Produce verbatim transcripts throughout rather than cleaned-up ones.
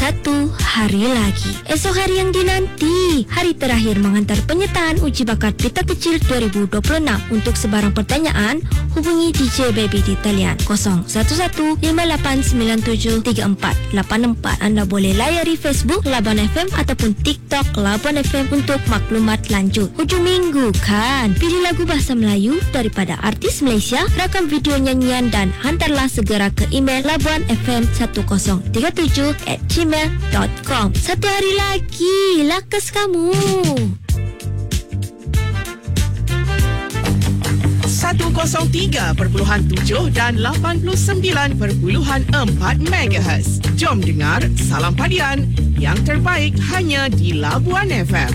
Satu hari lagi. Esok hari yang dinanti, hari terakhir menghantar penyertaan uji bakat Pita Kecil dua ribu dua puluh enam. Untuk sebarang pertanyaan, hubungi D J Baby di talian kosong satu satu lima lapan sembilan tujuh tiga empat lapan empat. Anda boleh layari Facebook Labuan F M ataupun TikTok Labuan F M untuk maklumat lanjut. Hujung minggu kan? Pilih lagu bahasa Melayu daripada artis Malaysia, rakam video nyanyian dan hantarlah segera ke email labuan f m satu kosong tiga tujuh at gmail dot com. Satu hari lagi, lakas kamu. seratus tiga perpuluhan tujuh dan lapan puluh sembilan perpuluhan empat megahertz. Jom dengar Salam Padian yang terbaik hanya di Labuan F M.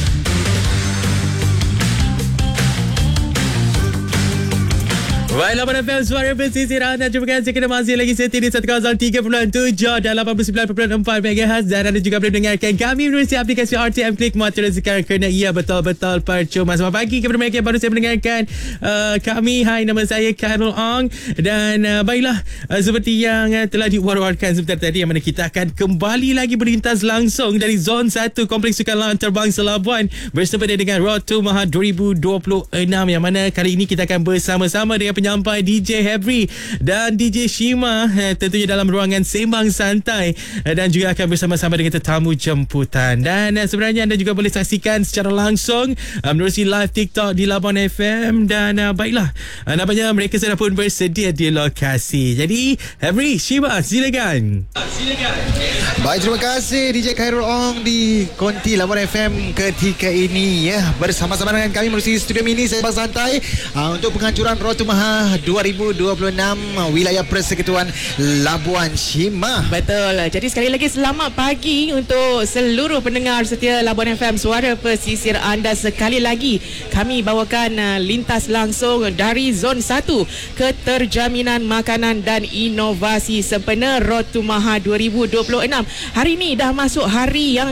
Baik, Labuan F M, suara pesisir anda. Terima kasih kerana masih lagi setia di seratus tiga perpuluhan tujuh dan lapan puluh sembilan perpuluhan empat megahertz. Dan anda juga boleh dengarkan kami melalui aplikasi R T M Klik Motor sekarang kerana ia betul-betul percuma. Selamat pagi kepada mereka yang baru saya mendengarkan uh, kami. Hai, nama saya Khairul Ong. Dan uh, baiklah, uh, seperti yang uh, telah diwar-warkan sebentar tadi, yang mana kita akan kembali lagi berlintas langsung dari Zon satu Kompleks Sukan Lawan Terbangsa Labuan bersempena dengan Road to Maha dua ribu dua puluh enam, yang mana kali ini kita akan bersama-sama dengan penyampai D J Hebri dan D J Shima, eh, tentunya dalam ruangan sembang santai, eh, dan juga akan bersama-sama dengan tetamu jemputan. Dan eh, sebenarnya anda juga boleh saksikan secara langsung eh, menerusi live TikTok di Labuan F M. Dan eh, baiklah, eh, nampaknya mereka sudah pun bersedia di lokasi. Jadi Hebri, Shima, silakan. Silakan. Baik, terima kasih D J Khairul Ong di Konti Labuan F M ketika ini, ya, bersama-sama dengan kami melalui studio mini sembang santai uh, untuk penghancuran Road to Maha dua ribu dua puluh enam wilayah Persekutuan Labuan Shima. Betul. Jadi sekali lagi selamat pagi untuk seluruh pendengar setia Labuan F M, suara pesisir anda. Sekali lagi kami bawakan uh, lintas langsung dari Zon satu Keterjaminan Makanan dan Inovasi sempena Road to Maha dua ribu dua puluh enam. Hari ini dah masuk hari yang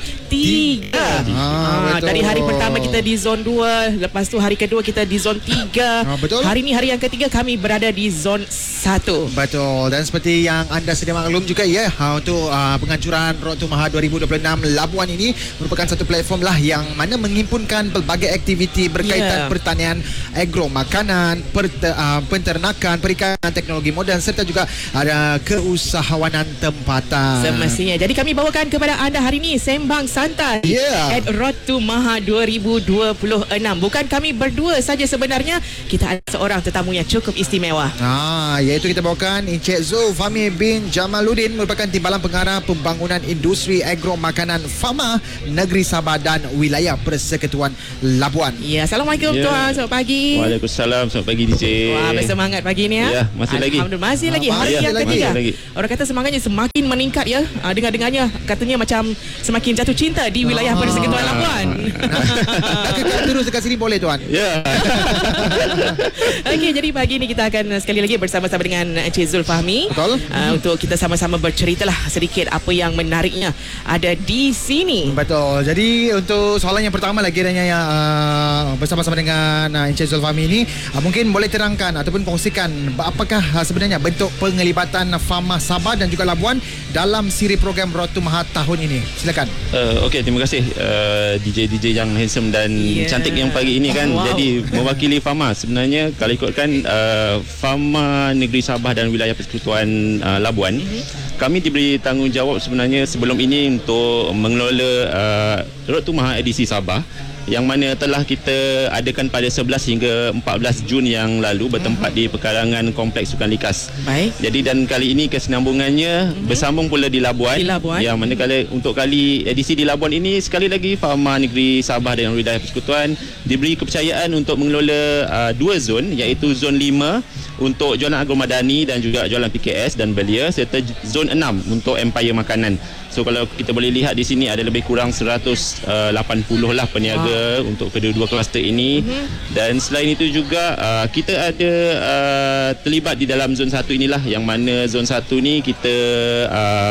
ketiga. Ah, ha, dari hari pertama kita di Zon dua, lepas tu hari kedua kita di Zon tiga. Ah, betul. Hari ini hari yang ketiga kami berada di Zon satu. Betul. Dan seperti yang anda sedia maklum juga, ya, ha, untuk uh, penghancuran Road to Maha dua ribu dua puluh enam Labuan ini merupakan satu platform lah yang mana menghimpunkan pelbagai aktiviti berkaitan yeah. pertanian, agro, makanan, perte, uh, penternakan, perikanan, teknologi moden serta juga ada keusahawanan tempatan. Semestinya. Jadi kami bawakan kepada anda hari ini sembang santai yeah. at Road to Maha dua ribu dua puluh enam. Bukan kami berdua saja sebenarnya, kita ada seorang tetamu yang cukup istimewa. Ah, iaitu kita bawakan Encik Zul Fahmi bin Jamaluddin, merupakan Timbalan Pengarah Pembangunan Industri Agro Makanan Fama Negeri Sabah dan Wilayah Persekutuan Labuan. Ya, Assalamualaikum ya. Tuan. Selamat pagi. Waalaikumsalam. Selamat pagi D J. Wah, bersemangat pagi ni ya. Ya, masih lagi. Alhamdulillah, masih lagi. Hari ya, yang ketiga. lagi. Orang kata semangatnya semakin meningkat ya. Ah, dengar-dengarnya katanya macam semakin jatuh cinta di wilayah ah. Persekutuan Labuan. Nak kekal terus dekat sini boleh tuan. Ya. Okey, jadi pagi ni kita akan sekali lagi bersama-sama dengan Encik Zul Fahmi. Betul. Uh, untuk kita sama-sama berceritalah sedikit apa yang menariknya ada di sini. Betul. Jadi untuk soalan yang pertama lagi adanya yang uh, bersama-sama dengan uh, Encik Zul Fahmi ini, uh, mungkin boleh terangkan ataupun kongsikan apakah uh, sebenarnya bentuk penglibatan Fama Sabah dan juga Labuan dalam siri program Road to Maha tahun ini. Silakan. Uh, Okey, terima kasih uh, D J D J yang handsome dan yeah. cantik yang pagi ini kan. Wow. Jadi mewakili Fama, sebenarnya kalau ikutkan uh, Fama Negeri Sabah dan Wilayah Persekutuan uh, Labuan, mm-hmm. kami diberi tanggungjawab sebenarnya sebelum ini untuk mengelola uh, Road to Maha edisi Sabah, yang mana telah kita adakan pada sebelas hingga empat belas Jun yang lalu, bertempat uh-huh. di pekarangan Kompleks Sukan Likas. Baik. Jadi dan kali ini kesinambungannya uh-huh. bersambung pula di Labuan. Di Labuan. Yang mana kali untuk kali edisi di Labuan ini sekali lagi Fama Negeri Sabah dan Wilayah Persekutuan diberi kepercayaan untuk mengelola uh, dua zon, iaitu zon lima untuk jualan agromadani dan juga jualan P K S dan belia, serta zon enam untuk empayar makanan. So kalau kita boleh lihat di sini ada lebih kurang seratus lapan puluh lah peniaga wow. untuk kedua-dua kluster ini. Mm-hmm. Dan selain itu juga uh, kita ada uh, terlibat di dalam zon satu inilah, yang mana zon satu ni kita uh,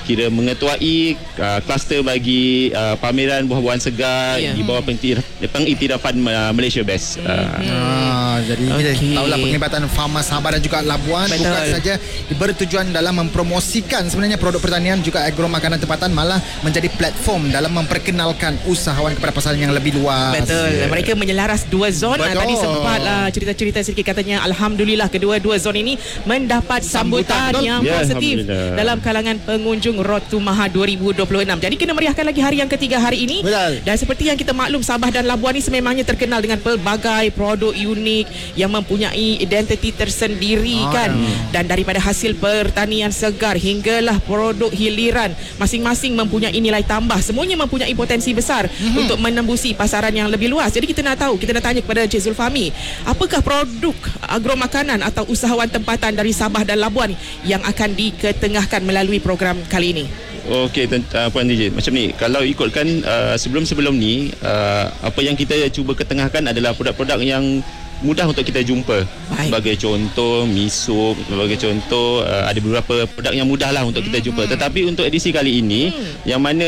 kira mengetuai uh, kluster bagi uh, pameran buah-buahan segar Ya. di bawah pengiktiraf- pengiktirafan uh, Malaysia Best. Uh, Ah, jadi Okey. kita tahulah penglibatan Fama Sabah dan juga Labuan Betul. bukan saja bertujuan dalam mempromosikan sebenarnya produk pertanian juga agro makanan tempatan, malah menjadi platform dalam memperkenalkan usahawan kepada pasaran yang lebih luas. Betul. Mereka menyelaras dua zon. Betul. Tadi sempat uh, cerita-cerita sedikit katanya alhamdulillah kedua-dua zon ini mendapat sambutan, Sambutan, betul. yang Ya, positif alhamdulillah. dalam kalangan pengunjung Road to Maha dua ribu dua puluh enam. Jadi kena meriahkan lagi hari yang ketiga hari ini. Betul. Dan seperti yang kita maklum, Sabah dan Labuan ini sememangnya terkenal dengan pelbagai produk unik yang mempunyai identiti tersendiri Ah, kan. Dan daripada hasil pertanian segar hinggalah produk hiliran, masing-masing mempunyai nilai tambah. Semuanya mempunyai potensi besar mm-hmm. untuk menembusi pasaran yang lebih luas. Jadi kita nak tahu, kita nak tanya kepada Encik Zulfami, apakah produk agro makanan atau usahawan tempatan dari Sabah dan Labuan yang akan diketengahkan melalui program kali ini? Okey, uh, Puan D J, macam ni, kalau ikutkan uh, sebelum-sebelum ni, uh, apa yang kita cuba ketengahkan adalah produk-produk yang mudah untuk kita jumpa. Baik. Sebagai contoh miso, sebagai contoh uh, ada beberapa produk yang mudah lah untuk kita jumpa. Tetapi untuk edisi kali ini hmm. yang mana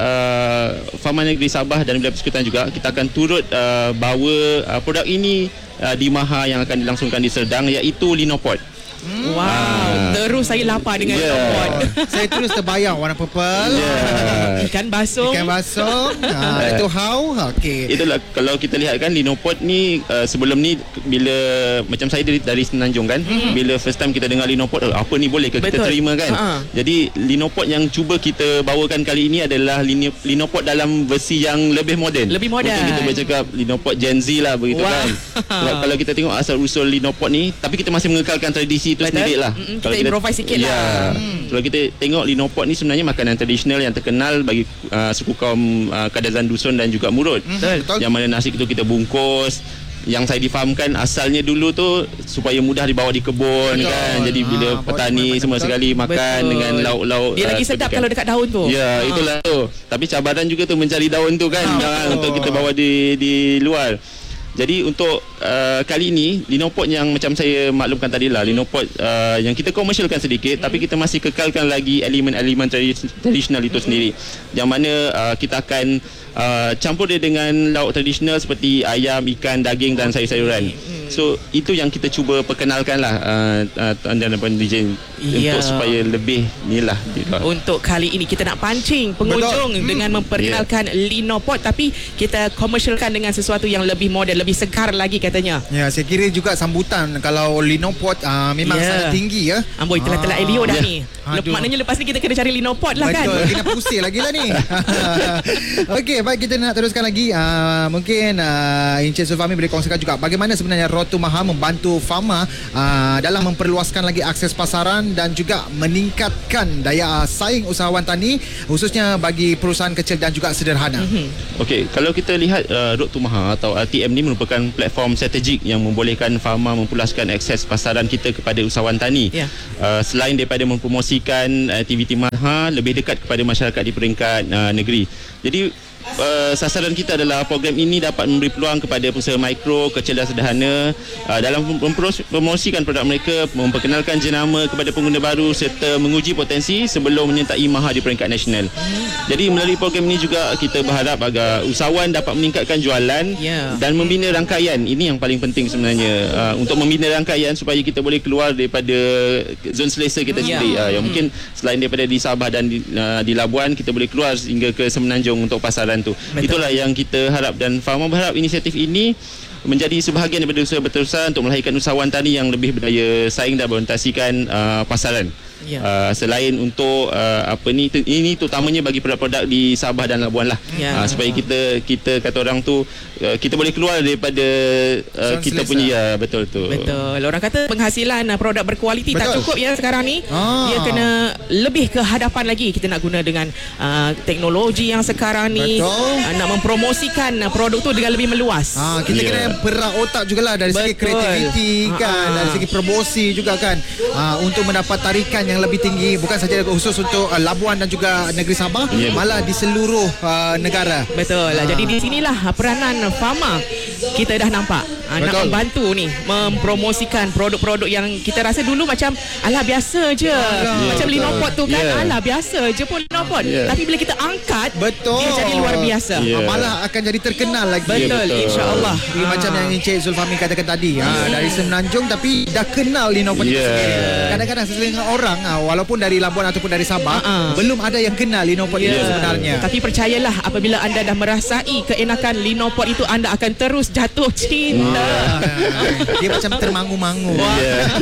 uh, Fama Negeri Sabah dan Wilayah Persekutuan juga, kita akan turut uh, bawa uh, produk ini uh, di Maha yang akan dilangsungkan di Serdang, iaitu Linopod. Wow, ah. terus saya lapar dengan Yeah. Linopod. Saya terus terbayang warna purple. Yeah. Ikan basung. Ikan basung. Ha, itu how? Okey. Itulah, kalau kita lihat kan, Linopod ni uh, sebelum ni bila macam saya dari, dari Semenanjung kan, hmm. bila first time kita dengar Linopod, oh, apa ni, boleh ke kita Betul. terima kan? Ha. Jadi Linopod yang cuba kita bawakan kali ini adalah Lini- Linopod dalam versi yang lebih moden. Lebih moden. Mungkin kita boleh cakap Linopod Gen Z lah begitu. Wah. Kan. Sebab kalau kita tengok asal usul Linopod ni, tapi kita masih mengekalkan tradisi itu Betul. sendiri lah. Mm-mm, kita improvise sikit ya, lah. Hmm. Kalau kita tengok Linopod ni sebenarnya makanan tradisional yang terkenal bagi uh, suku kaum uh, Kadazan Dusun dan juga Murut. Betul. Yang mana nasi itu kita bungkus. Yang saya difahamkan asalnya dulu tu supaya mudah dibawa di kebun. Betul. Kan. Jadi bila Ha, bawa di petani kebun, semua betul. sekali makan Betul. dengan lauk-lauk. Dia uh, lagi sedap seperti kalau kan. dekat daun tu. Ya, Ha. itulah tu. Tapi cabaran juga tu mencari daun tu kan. Ha, Ha, betul. untuk kita bawa di di luar. Jadi untuk uh, kali ini Linopod yang macam saya maklumkan tadi lah, Linopod uh, yang kita komersialkan sedikit, hmm. tapi kita masih kekalkan lagi elemen-elemen tradis- tradisional itu hmm. sendiri. Yang mana uh, kita akan uh, campur dia dengan lauk tradisional seperti ayam, ikan, daging dan sayur-sayuran. Hmm. So itu yang kita cuba perkenalkan lah uh, uh, anda dan D J Ya. untuk supaya lebih ni lah. Untuk kali ini kita nak pancing pengunjung Betul. dengan memperkenalkan yeah. Linopod, tapi kita komersialkan dengan sesuatu yang lebih moden, lebih segar lagi katanya. Ya, saya kira juga sambutan kalau Linopod uh, memang Ya. sangat tinggi ya. Amboi, telah-telah Elio dah Ya. ni. Lep, Aduh. maknanya lepas ni kita kena cari Linopod lah kan. Betul, kena pusing lagi lah ni. Okey, baik, kita nak teruskan lagi. Uh, mungkin uh, Encik Zulfami boleh kongsikan juga bagaimana sebenarnya Road to Maha membantu Fama uh, dalam memperluaskan lagi akses pasaran dan juga meningkatkan daya saing usahawan tani, khususnya bagi perusahaan kecil dan juga sederhana. Mm-hmm. Okey, kalau kita lihat uh, Road to Maha atau R T M ni merupakan platform strategik yang membolehkan Fama mempulaskan akses pasaran kita kepada usahawan tani. Ya. Uh, selain daripada mempromosikan aktiviti Maha lebih dekat kepada masyarakat di peringkat uh, negeri. Jadi Uh, sasaran kita adalah program ini dapat memberi peluang kepada pengusaha mikro, kecil dan sederhana uh, dalam mempromosikan produk mereka, memperkenalkan jenama kepada pengguna baru serta menguji potensi sebelum menyertai Maha di peringkat nasional. Jadi melalui program ini juga kita berharap agar usahawan dapat meningkatkan jualan Ya. dan membina rangkaian. Ini yang paling penting sebenarnya, uh, untuk membina rangkaian supaya kita boleh keluar daripada zon selesa kita Ya. sendiri. Uh, yang mungkin selain daripada di Sabah dan di, uh, di Labuan, kita boleh keluar hingga ke Semenanjung untuk pasaran tu. Betul. Itulah yang kita harap, dan Fama berharap inisiatif ini menjadi sebahagian daripada usaha berterusan untuk melahirkan usahawan tani yang lebih berdaya saing dan berorientasikan uh, pasaran. Ya. Uh, selain untuk uh, apa ni, tu, ini terutamanya bagi produk-produk di Sabah dan Labuan lah. Ya. Uh, supaya kita kita kata orang tu uh, kita boleh keluar daripada uh, Zon kita selesa. punya, ya, betul tu. Betul. Orang kata penghasilan uh, produk berkualiti tak Betul. cukup ya sekarang ni. Ah. Dia kena lebih ke hadapan lagi. Kita nak guna dengan uh, teknologi yang sekarang ni. Betul. Uh, nak mempromosikan uh, produk tu dengan lebih meluas. Ah, kita Ya. kena memperah otak jugalah dari segi Betul. kreativiti kan, Ha-ha. dari segi promosi juga kan, uh, untuk mendapat tarikan yang lebih tinggi, bukan saja khusus untuk uh, Labuan dan juga negeri Sabah, Ya, malah di seluruh uh, negara. Betul. Ah. Jadi di sinilah peranan Fama kita dah nampak. Ha, nak Betul. membantu ni mempromosikan produk-produk yang kita rasa dulu macam alah biasa je. Macam betul. Linopod tu kan Ya. alah biasa je pun Linopod. Ya. Tapi bila kita angkat Betul. dia jadi luar biasa. Ya. Ah, malah akan jadi terkenal lagi. Betul, Ya, betul. insya-Allah. Jadi macam yang Encik Zulfahmi katakan tadi, ha, dari Semenanjung tapi dah kenal Linopod itu Ya. sendiri. Kadang-kadang sesetengah orang, ha, walaupun dari Labuan ataupun dari Sabah, Ha-ha. belum ada yang kenal Linopod itu Ya. sebenarnya. Tapi percayalah apabila anda dah merasai keenakan Linopod itu, anda akan terus jatuh cinta. Ah, dia macam termangu-mangu. Wah.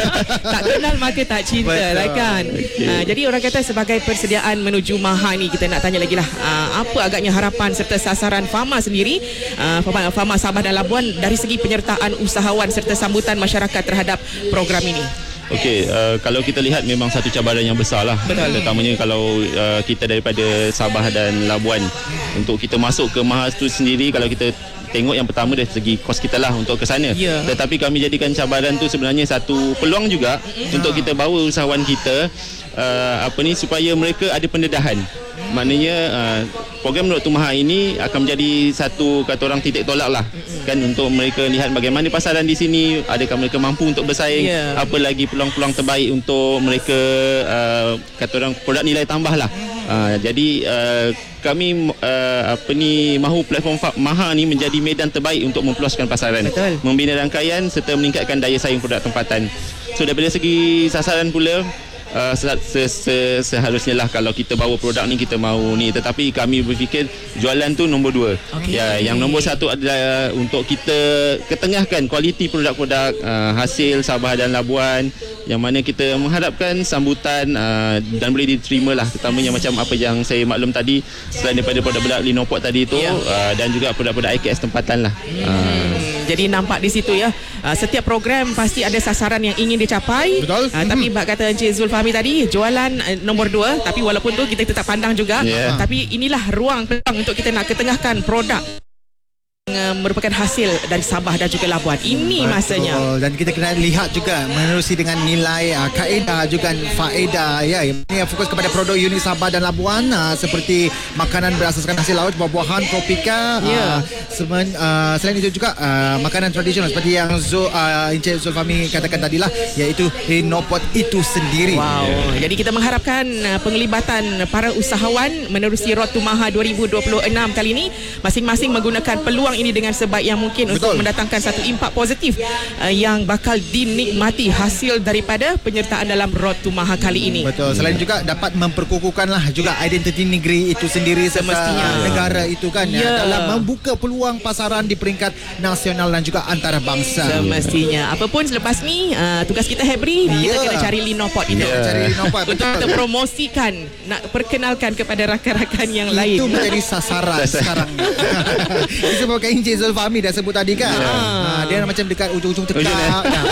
Tak kenal maka tak cinta. Betul. Lah kan. Okey. Uh, jadi orang kata sebagai persediaan menuju Maha ni, kita nak tanya lagi lah, uh, apa agaknya harapan serta sasaran Fama sendiri, uh, Fama, Fama Sabah dan Labuan, dari segi penyertaan usahawan serta sambutan masyarakat terhadap program ini. Okey, uh, kalau kita lihat memang satu cabaran yang besar lah. Betul. Terutamanya kalau uh, kita daripada Sabah dan Labuan, untuk kita masuk ke Maha tu sendiri, kalau kita tengok yang pertama dari segi kos kita lah untuk ke sana. Ya. Tetapi kami jadikan cabaran tu sebenarnya satu peluang juga untuk kita bawa usahawan kita uh, apa ni supaya mereka ada pendedahan. Maknanya uh, program Road to Maha ini akan menjadi satu kata orang titik tolak lah kan, untuk mereka lihat bagaimana pasaran di sini, adakah mereka mampu untuk bersaing, Ya. apa lagi peluang-peluang terbaik untuk mereka uh, kata orang produk nilai tambah lah. Uh, jadi uh, kami uh, apa ni mahu platform Fa- Maha ni menjadi medan terbaik untuk mempeluaskan pasaran, Betul. membina rangkaian serta meningkatkan daya saing produk tempatan. So daripada segi sasaran pula, Uh, se- se- se- seharusnya lah kalau kita bawa produk ni kita mahu ni, tetapi kami berfikir jualan tu nombor dua. Okey. Ya, yang nombor satu adalah untuk kita ketengahkan kualiti produk-produk uh, hasil Sabah dan Labuan, yang mana kita mengharapkan sambutan uh, dan boleh diterima lah, terutamanya macam apa yang saya maklum tadi, selain daripada produk-produk Linopod tadi tu, Ya. uh, dan juga produk-produk I K S tempatan lah. Uh, Hmm, jadi nampak di situ ya, uh, setiap program pasti ada sasaran yang ingin dicapai. Betul. Uh, tapi bak kata Encik Zulfahmi tadi, jualan uh, nombor dua, tapi walaupun tu kita tetap pandang juga. Ya. Tapi inilah ruang peluang untuk kita nak ketengahkan produk yang uh, merupakan hasil dari Sabah dan juga Labuan. Ini masanya. Betul. Dan kita kena lihat juga menerusi dengan nilai uh, kaedah juga faedah ya. Ini fokus kepada produk unik Sabah dan Labuan, uh, seperti makanan berasaskan hasil laut, buah-buahan, tropika. Ya. Uh, semen, uh, selain itu juga uh, makanan tradisional seperti yang Zul, uh, Encik Zulfahmi katakan tadilah, iaitu Linopod itu sendiri. Wow. Jadi kita mengharapkan uh, penglibatan para usahawan menerusi Road to Maha dua ribu dua puluh enam kali ini, masing-masing menggunakan peluang ini dengan sebaik yang mungkin. Betul. Untuk mendatangkan satu impak positif uh, yang bakal dinikmati hasil daripada penyertaan dalam Road to Maha kali ini. Betul. Selain juga dapat memperkukuhkanlah juga identiti negeri itu sendiri serta Semestinya. negara itu kan, Ya. ya, dalam membuka peluang pasaran di peringkat nasional dan juga antarabangsa. Semestinya. Apapun selepas ni, uh, tugas kita Hebri, kita Ya. kena cari Linopod itu. Ya. Cari Linopod, Untuk betul. kita promosikan, nak perkenalkan kepada rakan-rakan yang lain. Itu menjadi sasaran sekarang ni. Disebabkan Encik Zulfahmi dah sebut tadi kan. Ha, dia macam dekat ujung-ujung tekak. Ujung, eh. Dah.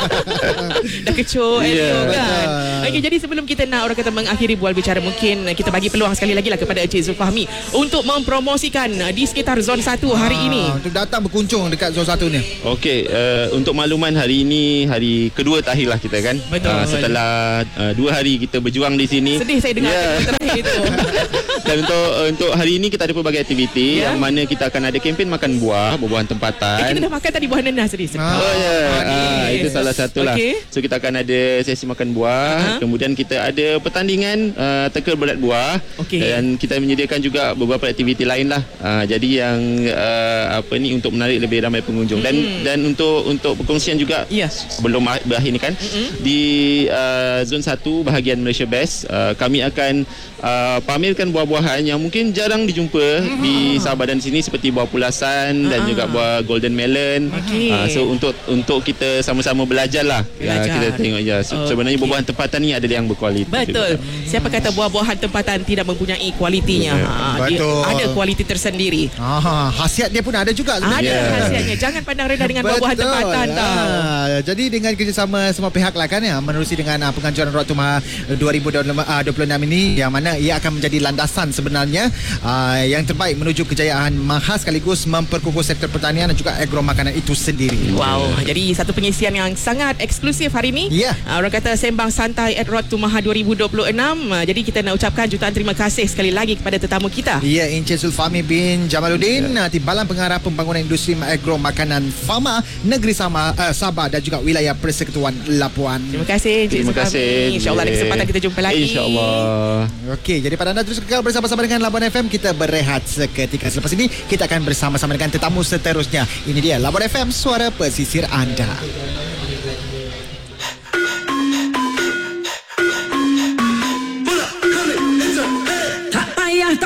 Dah kecoh Ya. elok kan. Betul. Okey, jadi sebelum kita nak orang kata mengakhiri bual bicara, mungkin kita bagi peluang sekali lagi lah kepada Encik Zulfahmi untuk mempromosikan di sekitar zon satu hari ini. Ha, untuk datang berkunjung dekat zon satu ni. Okey, uh, untuk makluman, hari ini hari kedua terakhir lah kita kan. Betul. Uh, setelah uh, dua hari kita berjuang di sini. Sedih saya dengar Ya. yeah. terakhir itu. Dan untuk uh, untuk hari ini kita ada pelbagai aktiviti, Ya. yang mana kita akan ada kempen makan buah, buah-buahan Eh, tempatan. kita dah makan tadi buah nanas tadi. Ah. Oh ya, ah, itu salah satu lah. Okey. So kita akan ada sesi makan buah, Aha. kemudian kita ada pertandingan uh, teka berat buah, Okey. dan kita menyediakan juga beberapa aktiviti lain lah. Uh, jadi yang uh, apa ni untuk menarik lebih ramai pengunjung, dan Hmm. dan untuk untuk perkongsian juga. Ya. Belum ah- berakhir ni kan. Di uh, zon satu bahagian Malaysia Best, uh, kami akan uh, pamerkan buah-buahan yang mungkin jarang dijumpa di Sabah dan sini, seperti buah pulasan dan Ah. juga buah golden melon. Okey. Uh, so untuk untuk kita sama-sama belajar lah. Belajar. Uh, kita tengok ya. Se- Okey. Sebenarnya buah-buahan tempatan ni adalah yang berkualiti. Betul. juga. Siapa kata buah-buahan tempatan tidak mempunyai kualitinya? Ha, dia Betul. ada kualiti tersendiri. Ah, khasiat dia pun ada juga Ada sebenarnya. Ya. khasiatnya. Jangan pandang rendah dengan buah-buahan tempatan tau. Ah, jadi dengan kerjasama semua pihak lah kan ya, menerusi dengan uh, penganjuran Road to Maha dua ribu dua puluh enam ini, yang mana mana ia akan menjadi landasan sebenarnya uh, yang terbaik menuju kejayaan mahal sekaligus memperkukuh sektor pertanian dan juga agro makanan itu sendiri. Wow, jadi satu pengisian yang sangat eksklusif hari ini. Ya. Uh, orang kata sembang santai at Road to Maha dua ribu dua puluh enam. Uh, jadi kita nak ucapkan jutaan terima kasih sekali lagi kepada tetamu kita. Ya, Encik Zulfami bin Jamaluddin, ya. Timbalan Pengarah Pembangunan Industri Agro Makanan Fama Negeri Sama, uh, Sabah dan juga wilayah Persekutuan Labuan. Terima kasih Encik Terima kasih. InsyaAllah ada kesempatan kita jumpa lagi. InsyaAllah. Okey, jadi pada anda terus kekal bersama-sama dengan Labuan F M. Kita berehat seketika. Selepas ini kita akan bersama-sama dengan tetamu seterusnya. Ini dia Labuan F M, suara pesisir anda.